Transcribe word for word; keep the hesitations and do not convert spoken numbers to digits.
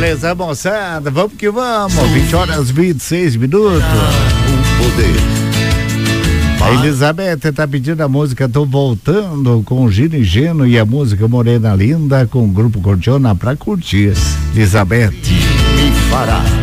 Beleza, moçada, vamos que vamos. vinte horas e vinte e seis minutos. O poder. A Elizabeth tá pedindo a música Tô Voltando com Gino e Geno e a música Morena Linda com o Grupo Cordiona pra curtir. Elizabeth. Me fará